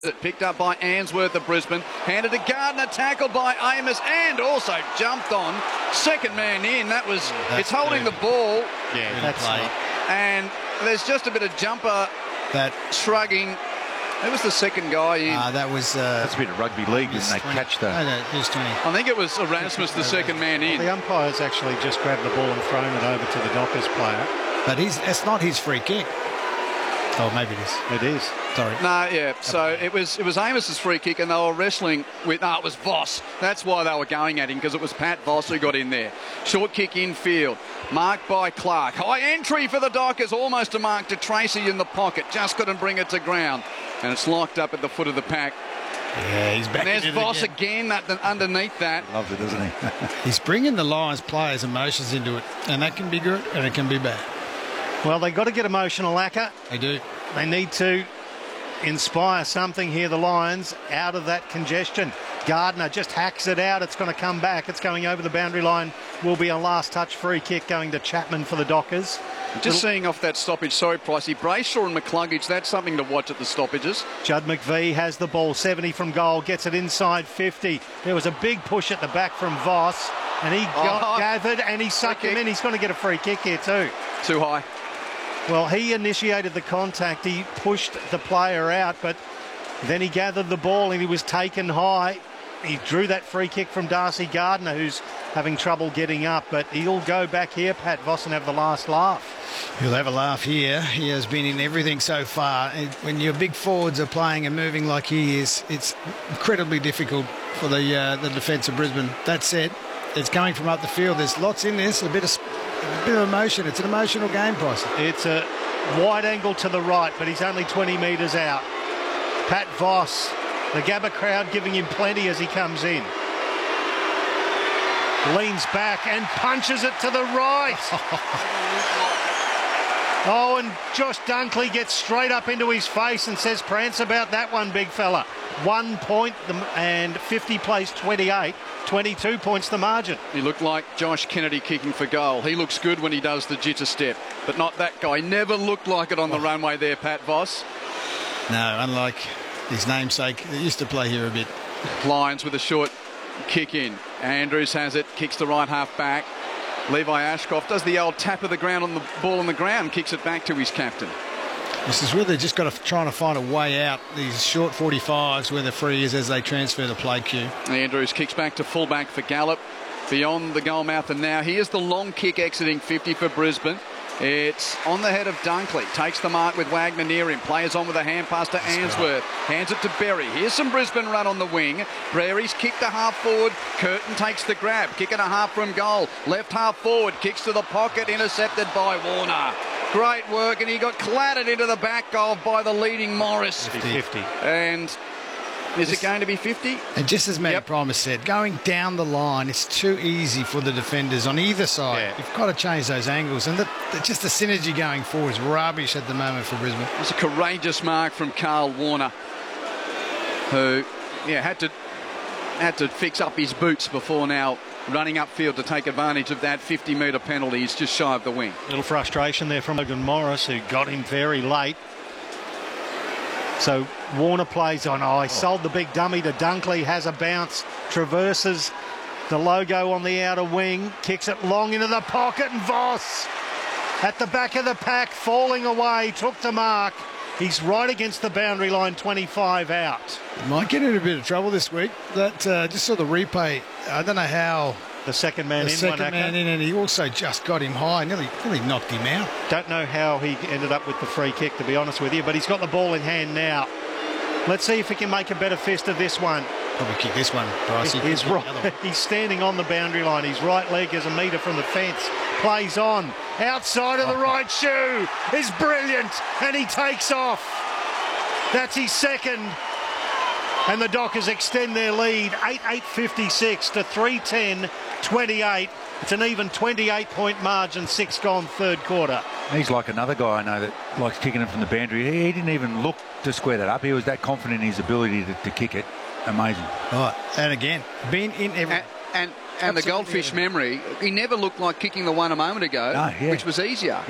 Picked up by Ainsworth of Brisbane, handed to Gardner, tackled by Amos, and also jumped on. Second man in. It's holding the ball. Yeah, that's play. And there's just a bit of jumper shrugging. Who was the second guy in? That's a bit of rugby league, didn't they catch that? No, it was 20. I think it was Erasmus, the second man in. The umpire's actually just grabbed the ball and thrown it over to the Dockers player. But it's not his free kick. Oh, maybe it is. It is. Sorry. No, yeah. So it was Amos's free kick, and they were wrestling with. No, it was Voss. That's why they were going at him, because it was Pat Voss who got in there. Short kick infield, marked by Clark. High entry for the Dockers, almost a mark to Tracy in the pocket. Just couldn't bring it to ground, and it's locked up at the foot of the pack. Yeah, he's back. And there's Voss again underneath that. Loves it, doesn't he? He's bringing the Lions players' emotions into it, and that can be good and it can be bad. Well, they've got to get emotional, Acker. They do. They need to inspire something here, the Lions, out of that congestion. Gardner just hacks it out. It's going to come back. It's going over the boundary line. Will be a last touch free kick going to Chapman for the Dockers. Just seeing off that stoppage, sorry, Pricey. Brayshaw and McCluggage, that's something to watch at the stoppages. Judd McVie has the ball, 70 from goal, gets it inside 50. There was a big push at the back from Voss, and he got gathered and he sucked him in. He's going to get a free kick here too. Too high. Well, he initiated the contact. He pushed the player out, but then he gathered the ball and he was taken high. He drew that free kick from Darcy Gardner, who's having trouble getting up, but he'll go back here, Pat Voss, and have the last laugh. He'll have a laugh here. He has been in everything so far. When your big forwards are playing and moving like he is, it's incredibly difficult for the defence of Brisbane. That said, it's coming from up the field. There's lots in this, a bit of emotion. It's an emotional game, Price. It's a wide angle to the right, but he's only 20 metres out. Pat Voss, the Gabba crowd giving him plenty as he comes in. Leans back and punches it to the right. Oh, and Josh Dunkley gets straight up into his face and says, "Prance about that one, big fella." 1 point and 50 plays 28. 22 points the margin. He looked like Josh Kennedy kicking for goal. He looks good when he does the jitter step, but not that guy. Never looked like it on the runway there, Pat Voss. No, unlike his namesake, they used to play here a bit. Lions with a short kick in. Andrews has it, kicks the right half back. Levi Ashcroft does the old tap of the ground on the ball on the ground, kicks it back to his captain. This is where they've just got to try to find a way out, these short 45s where the free is as they transfer the play cue. Andrews kicks back to fullback for Gallup, beyond the goal mouth, and now here's the long kick exiting 50 for Brisbane. It's on the head of Dunkley. Takes the mark with Wagner near him. Players on with a hand pass to Ainsworth. Hands it to Berry. Here's some Brisbane run on the wing. Brary's kicked a half forward. Curtin takes the grab. Kick and a half from goal. Left half forward. Kicks to the pocket. Intercepted by Warner. Great work, and he got clattered into the back goal by the leading Morris. 50. And is it going to be 50? And just as Matty Primus said, going down the line, it's too easy for the defenders on either side. Yeah. You've got to change those angles. And just the synergy going forward is rubbish at the moment for Brisbane. It was a courageous mark from Carl Warner, who had to fix up his boots before now running upfield to take advantage of that 50-metre penalty. He's just shy of the wing. Little frustration there from Logan Morris, who got him very late. So Warner plays on. He sold the big dummy to Dunkley, has a bounce, traverses the logo on the outer wing, kicks it long into the pocket, and Voss at the back of the pack, falling away, took the mark. He's right against the boundary line, 25 out. He might get in a bit of trouble this week. That just saw the replay. I don't know how. The second man in, and he also just got him high, nearly knocked him out. Don't know how he ended up with the free kick, to be honest with you, but he's got the ball in hand now. Let's see if he can make a better fist of this one. Probably kick this one, Bryce. He's standing on the boundary line. His right leg is a metre from the fence. Plays on. Outside of the right shoe is brilliant, and he takes off. That's his second. And the Dockers extend their lead, 8:56 to 3:10-28. It's an even 28-point margin, 6 gone third quarter. He's like another guy I know that likes kicking it from the boundary. He didn't even look to square that up. He was that confident in his ability to kick it. Amazing. Right, and again, been in every... And the Goldfish memory, he never looked like kicking the one a moment ago, which was easier. Yep.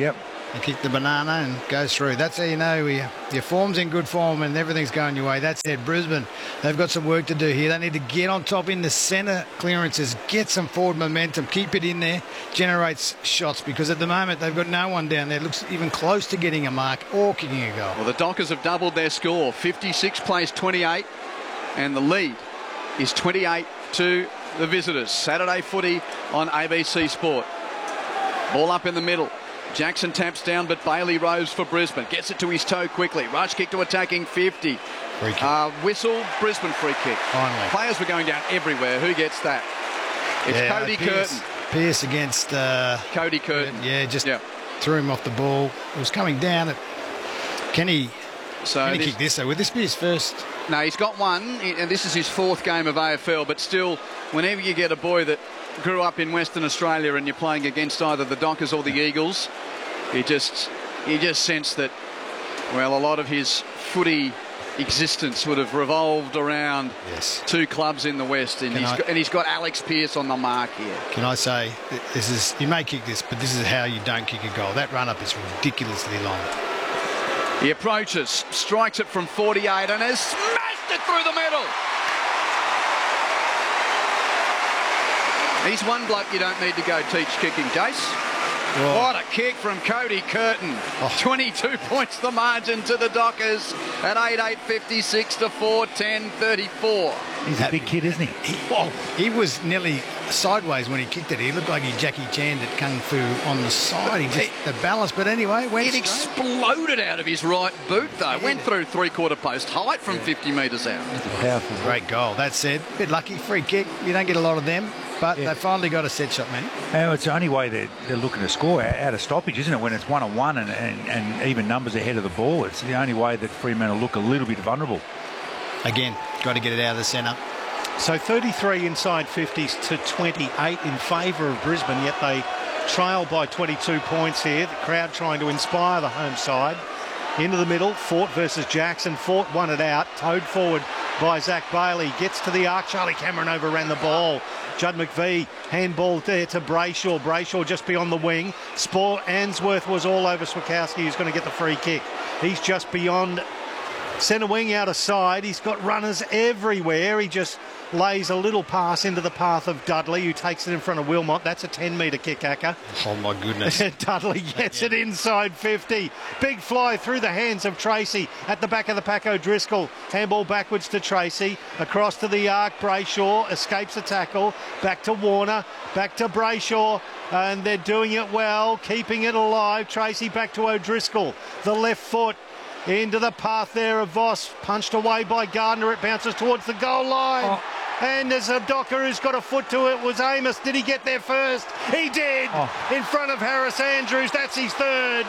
and kick the banana and goes through. That's how you know your form's in good form and everything's going your way. That's it. Brisbane, they've got some work to do here. They need to get on top in the centre clearances, get some forward momentum, keep it in there, generates shots, because at the moment they've got no one down there looks even close to getting a mark or kicking a goal. Well, the Dockers have doubled their score. 56 plays 28, and the lead is 28 to the visitors. Saturday footy on ABC Sport. Ball up in the middle. Jackson taps down, but Bailey Rose for Brisbane. Gets it to his toe quickly. Rush kick to attacking 50. Free kick. Whistle, Brisbane free kick. Finally. Players were going down everywhere. Who gets that? It's Cody Curtin. Pearce against... Cody Curtin. Yeah, just threw him off the ball. It was coming down. Can he kick this, though? Would this be his first? No, he's got one, and this is his 4th game of AFL, but still, whenever you get a boy that grew up in Western Australia and you're playing against either the Dockers or the Eagles, you just sense that, well, a lot of his footy existence would have revolved around 2 clubs in the West, and he's got Alex Pearce on the mark here. Can I say, you may kick this, but this is how you don't kick a goal. That run-up is ridiculously long. He approaches, strikes it from 48 and has smashed it through the middle. He's one bloke you don't need to go teach kicking, Jace. Oh. What a kick from Cody Curtin. 22 points the margin to the Dockers at 8:56 to 4:10:34. He's a big kid, isn't he? He was nearly sideways when he kicked it. He looked like he Jackie Chan'd at Kung Fu on the side. He just the balance, but anyway, it exploded out of his right boot though. Went through 3/4 post height from 50 metres out. Powerful. Great goal. That said, a bit lucky, free kick. You don't get a lot of them, but they finally got a set shot, man. It's the only way they're looking to score out of stoppage, isn't it? When it's 1-on-1 and even numbers ahead of the ball, it's the only way that Fremantle look a little bit vulnerable. Again, got to get it out of the centre. So 33 inside 50s to 28 in favour of Brisbane, yet they trail by 22 points here. The crowd trying to inspire the home side. Into the middle, Fort versus Jackson. Fort won it out, towed forward by Zach Bailey. Gets to the arc. Charlie Cameron overran the ball. Judd McVie, handball there to Brayshaw. Brayshaw just beyond the wing. Answorth was all over Swikowski, who's going to get the free kick. He's just beyond centre wing out of side. He's got runners everywhere. He just lays a little pass into the path of Dudley, who takes it in front of Wilmot. That's a 10-metre kick, Acker. Oh, my goodness. Dudley gets it inside 50. Big fly through the hands of Tracy. At the back of the pack, O'Driscoll. Handball backwards to Tracy. Across to the arc, Brayshaw escapes a tackle. Back to Warner. Back to Brayshaw. And they're doing it well, keeping it alive. Tracy back to O'Driscoll. The left foot into the path there of Voss. Punched away by Gardner. It bounces towards the goal line. And there's a Docker who's got a foot to it. Was Amos. Did he get there first? He did. In front of Harris Andrews. That's his 3rd.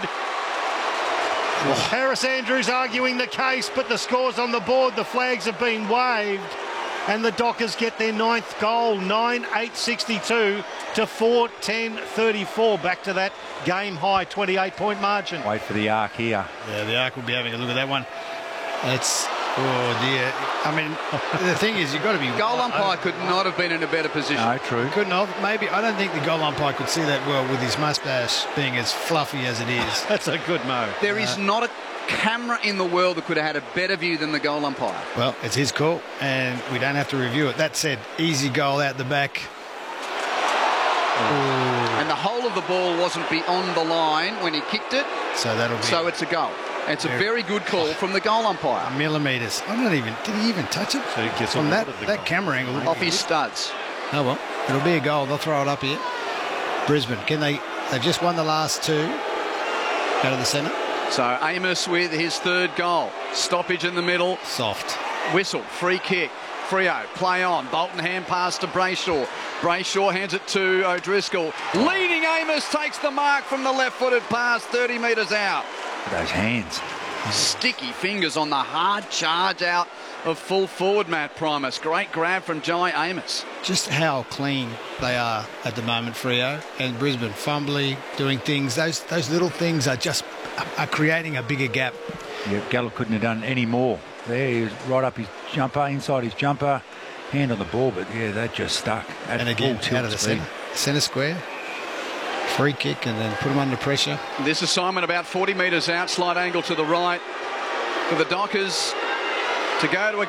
Harris Andrews arguing the case, but the score's on the board. The flags have been waved. And the Dockers get their 9th goal. 9-8-62 to 4-10-34. Back to that game high 28-point margin. Wait for the arc here. Yeah, the arc will be having a look at that one. It's... Oh, dear. I mean, the thing is, you've got to be... Goal umpire could not have been in a better position. No, true. Couldn't have. Maybe. I don't think the goal umpire could see that well with his moustache being as fluffy as it is. That's a good mo. There is not a camera in the world that could have had a better view than the goal umpire. Well, it's his call, and we don't have to review it. That said, easy goal out the back. And the whole of the ball wasn't beyond the line when he kicked it. So it's a goal. It's a very good call from the goal umpire. Millimetres. Did he even touch it? So he gets on that camera angle. Off his studs. Oh, well. It'll be a goal. They'll throw it up here. Brisbane. They've just won the last 2. Out of the centre. So Amos with his 3rd goal. Stoppage in the middle. Soft. Whistle. Free kick. Freo, play on. Bolton hand pass to Brayshaw. Brayshaw hands it to O'Driscoll. Leading Amos takes the mark from the left-footed pass 30 metres out. Those hands. Sticky fingers on the hard charge out of full forward, Matt Primus. Great grab from Jai Amos. Just how clean they are at the moment, Freo. And Brisbane fumbly, doing things. Those little things are creating a bigger gap. Yeah, Gallup couldn't have done any more. There he was, right up his jumper, inside his jumper, hand on the ball, but yeah, that just stuck. And again, out of the centre square. free kick and then put them under pressure. This assignment about 40 metres out, slight angle to the right for the Dockers to go to a